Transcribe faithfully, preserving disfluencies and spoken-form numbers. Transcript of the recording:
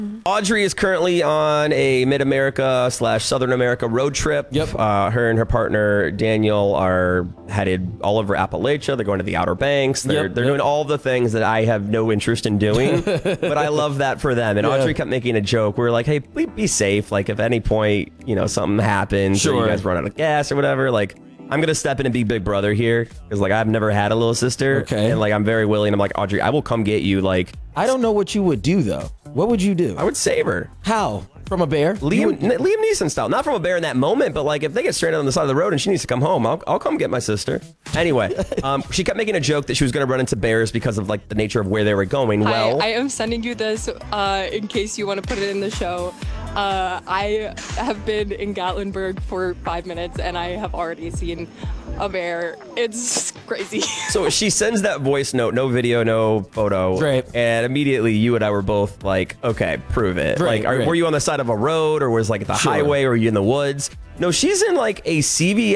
Audrey is currently on a Mid-America slash Southern America road trip. Yep. Uh, her and her partner, Daniel, are headed all over Appalachia. They're going to the Outer Banks. They're, Yep, they're yep. doing all the things that I have no interest in doing, but I love that for them. And Yeah. Audrey kept making a joke. We were like, hey, please be safe. Like, if at any point, you know, something happens or Sure. you guys run out of gas or whatever, like, I'm going to step in and be big brother here. Because, like, I've never had a little sister. Okay. And, like, I'm very willing. I'm like, Audrey, I will come get you. Like, I don't know what you would do, though. What would you do? I would save her. How? From a bear? Liam, Liam Neeson style. Not from a bear in that moment, but like if they get stranded on the side of the road and she needs to come home, I'll, I'll come get my sister. Anyway, um, she kept making a joke that she was going to run into bears because of like the nature of where they were going. Hi, Well, I am sending you this uh, in case you want to put it in the show. Uh, I have been in Gatlinburg for five minutes and I have already seen a bear. It's crazy. so she sends that voice note, no video, no photo. Right. And immediately you and I were both like, okay, prove it. Right, like, are, right. were you on the side of a road or was like at the Sure. highway or were you in the woods? No, she's in like a C V